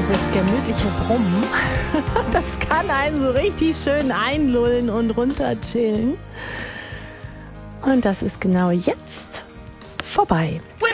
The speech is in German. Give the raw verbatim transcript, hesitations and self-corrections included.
Dieses gemütliche Brummen, das kann einen so richtig schön einlullen und runterchillen. Und das ist genau jetzt vorbei.